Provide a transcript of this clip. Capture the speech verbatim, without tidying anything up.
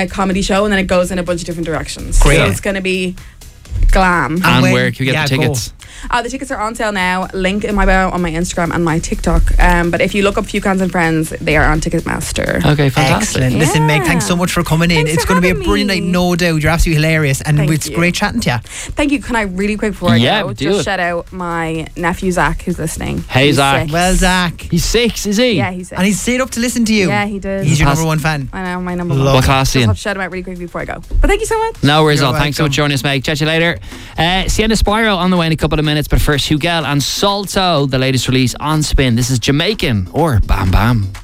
of comedy show, and then it goes in a bunch of different directions. Great. So it's going to be glam. And when- where can we get yeah, the tickets? Uh, the tickets are on sale now. Link in my bio on my Instagram and my TikTok. Um, but if you look up Few Cans and Friends, they are on Ticketmaster. Okay, fantastic. Excellent. Listen, Meg, Yeah. thanks so much for coming in. Thanks It's for going to be a having brilliant me. night, no doubt. You're absolutely hilarious, and Thank it's you. great chatting to you. Thank you. Can I really quick before I Yeah, go do just it. shout out my nephew Zach who's listening. Hey, He's Zach. six. Well, Zach. He's six, is he? Yeah, he's six. And he's stayed up to listen to you. Yeah, he did. He's your Pass- number one fan. I know, my number Love one. What class Just are you in? have to shout him out really quickly before I go. But thank you so much. No worries, You're all. Thanks so much welcome. for joining us, Meg. Chat you later. Uh, Sienna Spyro on the way in a couple of minutes, but first, Hugel and Salto, the latest release on Spin. This is Jamaican or Bam Bam.